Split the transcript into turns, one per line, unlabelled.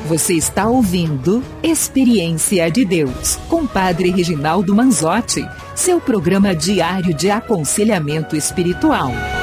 Você está ouvindo Experiência de Deus, com Padre Reginaldo Manzotti, seu programa diário de aconselhamento espiritual.